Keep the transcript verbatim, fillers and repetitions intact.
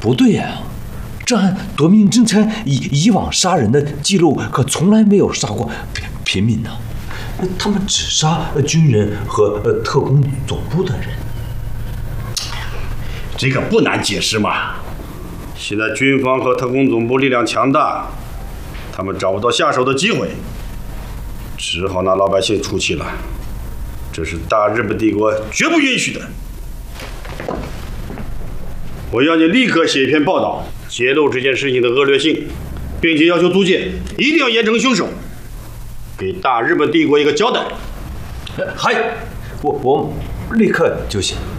不对呀、啊，这案夺命侦探以以往杀人的记录可从来没有杀过平平民呢，他们只杀军人和呃特工总部的人。 这个不难解释嘛。现在军方和特工总部力量强大，他们找不到下手的机会，只好拿老百姓出气了。这是大日本帝国绝不允许的。我要你立刻写一篇报道，揭露这件事情的恶劣性，并且要求租界一定要严惩凶手，给大日本帝国一个交代。 嗨，我我立刻就写。